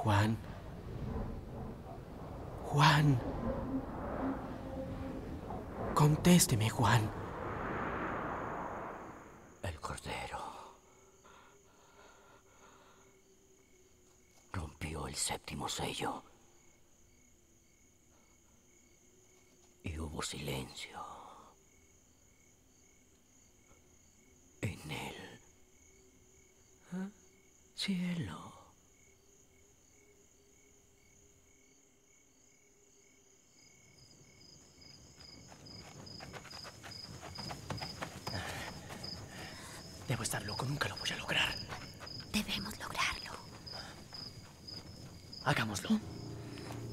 Juan. Juan. Contésteme, Juan. El Cordero rompió el séptimo sello y hubo silencio en el cielo. Debo estar loco, nunca lo voy a lograr. Debemos lograrlo. Hagámoslo.